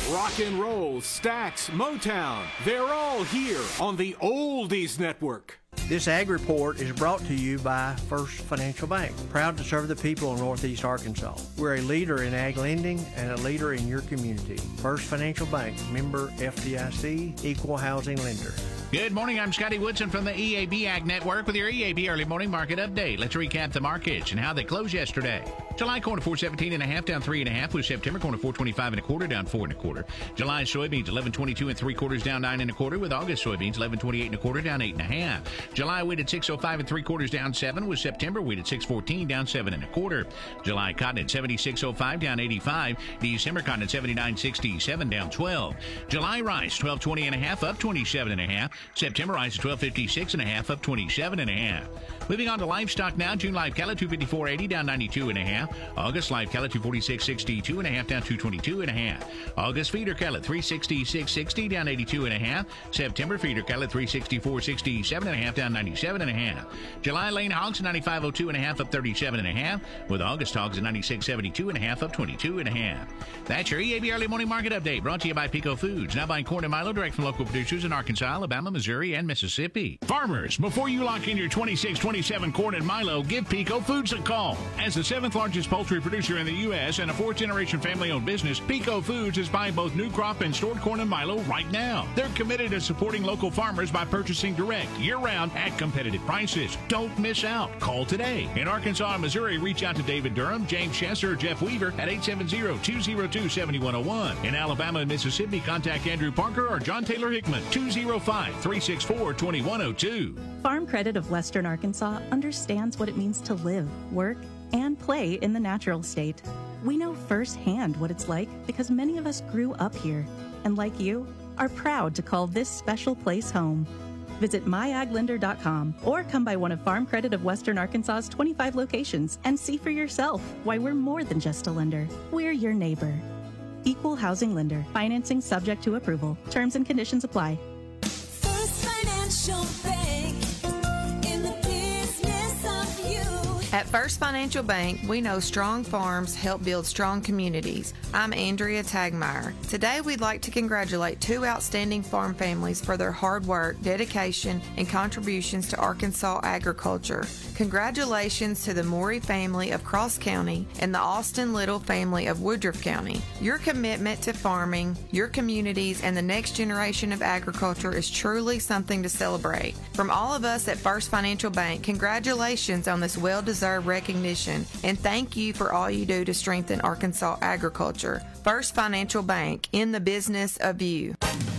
Rock and roll, Stax, Motown, they're all here on the Oldies Network. This Ag Report is brought to you by First Financial Bank, proud to serve the people of Northeast Arkansas. We're a leader in ag lending and a leader in your community. First Financial Bank, member FDIC, equal housing lender. Good morning, I'm Scotty Woodson from the EAB Ag Network with your EAB Early Morning Market Update. Let's recap the markets and how they closed yesterday. July corn at 417.5 down 3.5, with September corn at 425.25 down 4.25. July soybeans 1122.75 down 9.25, with August soybeans 1128.25 down 8.5. July wheat at 605.75 down 7, with September wheat at 614 down 7.25. July cotton at 76.05 down 85. December cotton at 79.67 down 12. July rice 1220.5 up 27.5. September rice at 1256.5 up 27.5. Moving on to livestock now. June live cattle 254.80 down 92.5. August live cattle 246.62.5 down 222.5. August feeder cattle 366.60 down 82.5. September feeder cattle 364.67.5 down 97.5. July lane hogs 95.02.5 up 37.5. With August hogs at 96.72.5 up 22.5. That's your EAB Early Morning Market Update, brought to you by Pico Foods. Now buying corn and milo direct from local producers in Arkansas, Alabama, Missouri, and Mississippi. Farmers, before you lock in your 26-27 corn and milo, give Pico Foods a call. As the 7th largest poultry producer in the U.S. and a 4th-generation family-owned business, Pico Foods is buying both new crop and stored corn and milo right now. They're committed to supporting local farmers by purchasing direct, year-round, at competitive prices. Don't miss out. Call today. In Arkansas and Missouri, reach out to David Durham, James Chester, or Jeff Weaver at 870-202-7101. In Alabama and Mississippi, contact Andrew Parker or John Taylor Hickman, 205-364-2102. Farm Credit of Western Arkansas understands what it means to live, work, and play in the natural state. We know firsthand what it's like because many of us grew up here and, like you, are proud to call this special place home. Visit myaglender.com or come by one of Farm Credit of Western Arkansas's 25 locations and see for yourself why we're more than just a lender. We're your neighbor. Equal housing lender. Financing subject to approval. Terms and conditions apply. First Financial Bank, in the business of you. At First Financial Bank, we know strong farms help build strong communities. I'm Andrea Tagmeyer. Today, we'd like to congratulate 2 outstanding farm families for their hard work, dedication, and contributions to Arkansas agriculture. Congratulations to the Morey family of Cross County and the Austin Little family of Woodruff County. Your commitment to farming, your communities, and the next generation of agriculture is truly something to celebrate. From all of us at First Financial Bank, congratulations on this well-deserved recognition, and thank you for all you do to strengthen Arkansas agriculture. First Financial Bank, in the business of you.